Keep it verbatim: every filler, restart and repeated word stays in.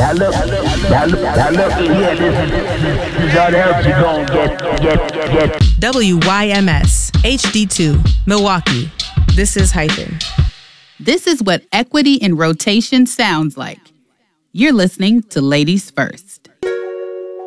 Now look, now look, now look here, this is, this is all the help you gon' get, get, get. W Y M S, H D two, Milwaukee. This is Hyphen. This is what equity in rotation sounds like. You're listening to Ladies First.